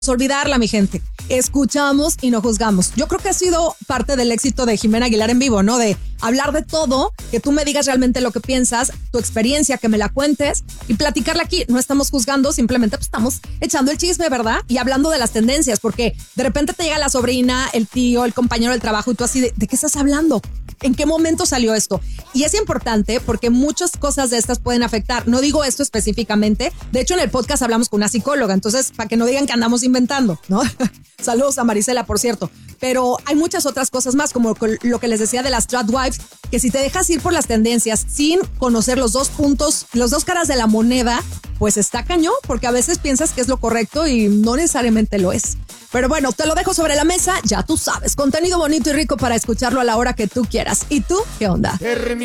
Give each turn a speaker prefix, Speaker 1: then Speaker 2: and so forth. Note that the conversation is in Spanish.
Speaker 1: olvidarla, mi gente. Escuchamos y no juzgamos. Yo creo que ha sido parte del éxito de Jimena Aguilar en vivo, ¿no? De hablar de todo, que tú me digas realmente lo que piensas, tu experiencia, que me la cuentes y platicarla aquí. No estamos juzgando, simplemente pues, estamos echando el chisme, ¿verdad? Y hablando de las tendencias, porque de repente te llega la sobrina, el tío, el compañero del trabajo y tú así, ¿de qué estás hablando? ¿En qué momento salió esto? Y es importante porque muchas cosas de estas pueden afectar. No digo esto específicamente. De hecho, en el podcast hablamos con una psicóloga. Entonces, para que no digan que andamos inventando, ¿no? Saludos a Marisela, por cierto. Pero hay muchas otras cosas más, como lo que les decía de las Stradwives, que si te dejas ir por las tendencias sin conocer los dos puntos, los dos caras de la moneda, pues está cañón, porque a veces piensas que es lo correcto y no necesariamente lo es. Pero bueno, te lo dejo sobre la mesa, ya tú sabes, contenido bonito y rico para escucharlo a la hora que tú quieras. ¿Y tú qué onda?